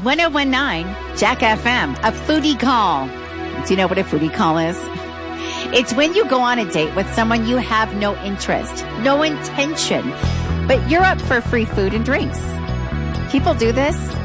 1019 Jack FM, a foodie call. Do you know what a foodie call is? It's when you go on a date with someone you have no interest, no intention, but you're up for free food and drinks. People do this